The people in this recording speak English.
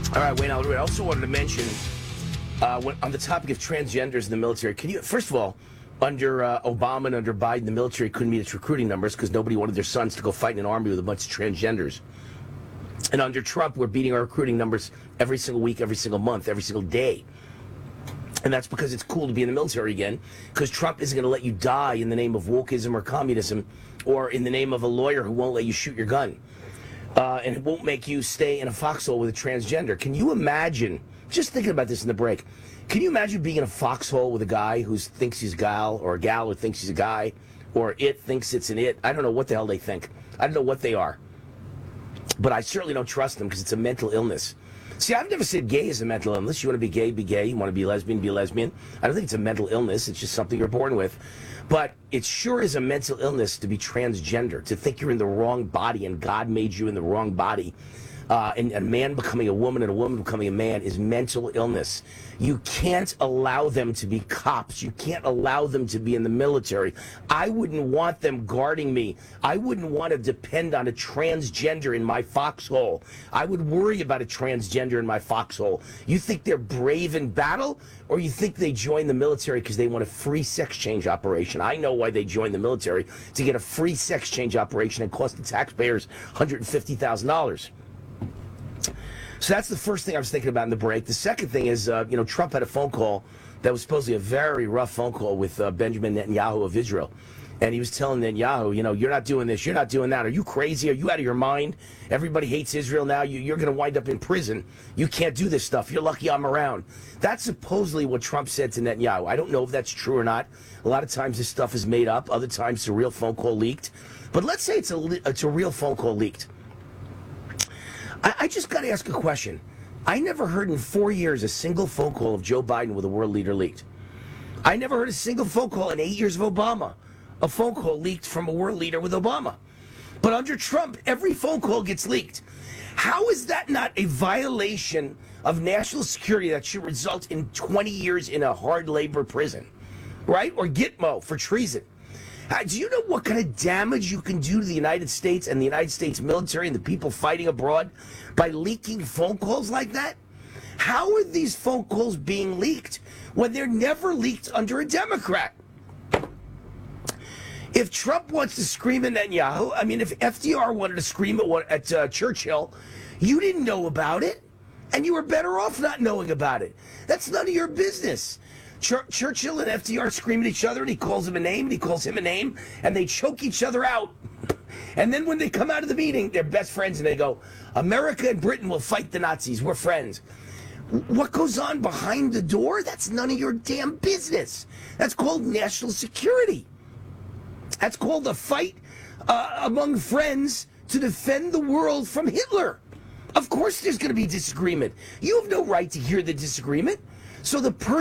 All right, Wayne, I also wanted to mention, on the topic of transgenders in the military, first of all, under Obama and under Biden, the military couldn't meet its recruiting numbers because nobody wanted their sons to go fight in an army with a bunch of transgenders. And under Trump, we're beating our recruiting numbers every single week, every single month, every single day. And that's because it's cool to be in the military again, because Trump isn't going to let you die in the name of wokeism or communism, or in the name of a lawyer who won't let you shoot your gun. And it won't make you stay in a foxhole with a transgender. Can you imagine, just thinking about this in the break, can you imagine being in a foxhole with a guy who thinks he's a gal, or a gal who thinks he's a guy, or it thinks it's an it? I don't know what the hell they think. I don't know what they are. But I certainly don't trust them because it's a mental illness. See, I've never said gay is a mental illness. You want to be gay, be gay. You want to be lesbian, be a lesbian. I don't think it's a mental illness. It's just something you're born with. But it sure is a mental illness to be transgender, to think you're in the wrong body and God made you in the wrong body. And a man becoming a woman and a woman becoming a man is mental illness. You can't allow them to be cops. You can't allow them to be in the military. I wouldn't want them guarding me. I wouldn't want to depend on a transgender in my foxhole. I would worry about a transgender in my foxhole. You think they're brave in battle, or you think they join the military because they want a free sex change operation? I know why they joined the military, to get a free sex change operation and cost the taxpayers $150,000. So that's the first thing I was thinking about in the break. The second thing is, Trump had a phone call that was supposedly a very rough phone call with Benjamin Netanyahu of Israel. And he was telling Netanyahu, you're not doing this, you're not doing that. Are you crazy? Are you out of your mind? Everybody hates Israel now. You're going to wind up in prison. You can't do this stuff. You're lucky I'm around. That's supposedly what Trump said to Netanyahu. I don't know if that's true or not. A lot of times this stuff is made up. Other times it's a real phone call leaked. But let's say it's a real phone call leaked. I just got to ask a question. I never heard in 4 years a single phone call of Joe Biden with a world leader leaked. I never heard a single phone call in 8 years of Obama, a phone call leaked from a world leader with Obama. But under Trump, every phone call gets leaked. How is that not a violation of national security that should result in 20 years in a hard labor prison, right? Or Gitmo for treason. Do you know what kind of damage you can do to the United States and the United States military and the people fighting abroad by leaking phone calls like that? How are these phone calls being leaked when they're never leaked under a Democrat? If Trump wants to scream at Netanyahu, if FDR wanted to scream at Churchill, you didn't know about it, and you were better off not knowing about it. That's none of your business. Churchill and FDR scream at each other, and he calls him a name, and he calls him a name, and they choke each other out. And then when they come out of the meeting, they're best friends, and they go, America and Britain will fight the Nazis. We're friends. What goes on behind the door? That's none of your damn business. That's called national security. That's called a fight among friends to defend the world from Hitler. Of course there's going to be disagreement. You have no right to hear the disagreement. So the person